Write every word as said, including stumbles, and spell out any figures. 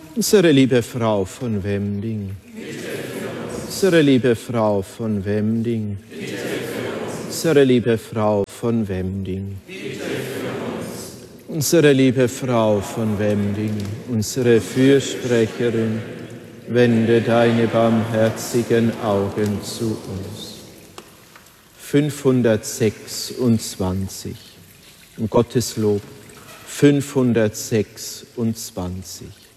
Unsere liebe Frau von Wemding, unsere liebe Frau von Wemding, unsere liebe Frau von Wemding, unsere liebe Frau von Wemding, unsere Fürsprecherin, wende deine barmherzigen Augen zu uns. fünfhundertsechsundzwanzig. Um Gottes Lob, fünfhundertsechsundzwanzig.